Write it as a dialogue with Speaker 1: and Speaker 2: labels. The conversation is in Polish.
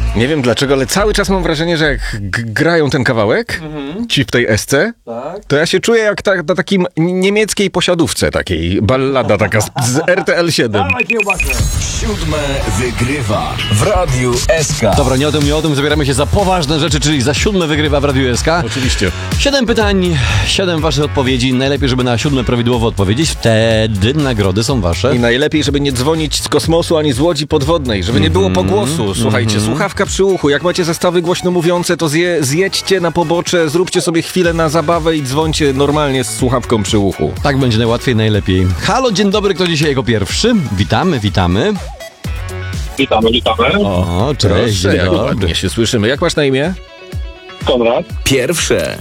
Speaker 1: Nie wiem dlaczego, ale cały czas mam wrażenie, że jak grają ten kawałek, ci w tej esce, to ja się czuję jak na takim niemieckiej posiadówce, takiej ballada taka z RTL 7.
Speaker 2: Siódme wygrywa w Radiu SK.
Speaker 3: Dobra, nie o tym, zabieramy się za poważne rzeczy, czyli za 7 wygrywa w Radiu SK.
Speaker 1: Oczywiście.
Speaker 3: 7 pytań, 7 waszych odpowiedzi. Najlepiej, żeby na 7 prawidłowo odpowiedzieć, wtedy nagrody są wasze.
Speaker 1: I najlepiej, żeby nie dzwonić z kosmosu ani z łodzi podwodnej, żeby nie było pogłosu. Słuchajcie, słuchawka przy uchu. Jak macie zestawy głośno mówiące, to zjedźcie na pobocze, zróbcie sobie chwilę na zabawę i dzwońcie normalnie z słuchawką przy uchu.
Speaker 3: Tak będzie najłatwiej, najlepiej. Halo, dzień dobry, kto dzisiaj jako pierwszy? Witamy.
Speaker 4: Witamy.
Speaker 3: O, cześć,
Speaker 1: Proszę,
Speaker 3: dzień
Speaker 1: jak
Speaker 3: dobry.
Speaker 1: ładnie się słyszymy. Jak masz na imię?
Speaker 4: Konrad.
Speaker 2: Pierwsze